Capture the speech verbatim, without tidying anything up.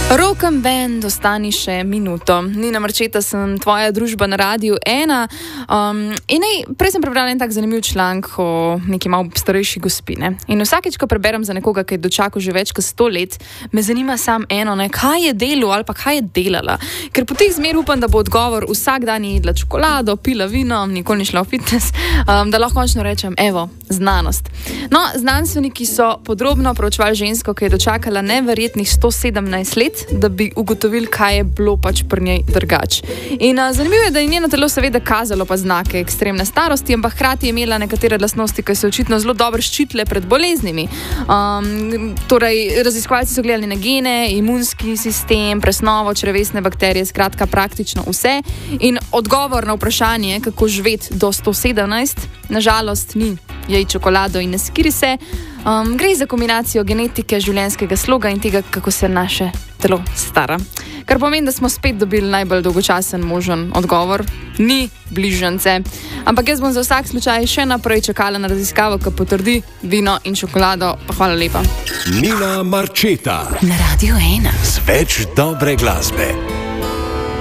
Rokem band, ostani še minuto. Nina Marčeta, sem tvoja družba na Radiu ena. Um, in nej, prej sem prebrala en tak zanimiv članek o neki malo starejši gospine. In vsakeč, ko preberem za nekoga, ki je dočakal že več kot sto let, me zanima sam eno, ne, kaj je delo ali pa kaj je delala. Ker po teh zmer upam, da bo odgovor vsak dan jedla čokolado, pila vino, nikoli ni šla v fitness, um, da lahko končno rečem, evo, znanost. No, znanstveniki so podrobno proučevali žensko, ki je dočakala neverjetnih sto sedemnajst let, da bi ugotovili, kaj je bilo pač pri njej drugače. In a, zanimivo je, da je njeno telo seveda kazalo pa znake ekstremne starosti, ampak hkrati je imela nekatere lastnosti, ki so očitno zelo dobro ščitile pred boleznimi. Um, torej, raziskovalci so gledali na gene, imunski sistem, presnovo, črevesne bakterije, skratka praktično vse. In odgovor na vprašanje, kako živeti do sto sedemnajst, nažalost ni jej čokolado in ne skiri se. Um, gre za kombinacijo genetike, življenjskega sloga in tega, kako se naše telo stara. Kar pomeni, da smo spet dobili najbolj dolgočasen možen odgovor. Ni bližnjice. Ampak jaz bom za vsak slučaj še naprej čakala na raziskavo, ki potrdi vino in čokolado. Pa hvala lepa. Nina Marčeta na Radiu ena. Z več dobre glasbe.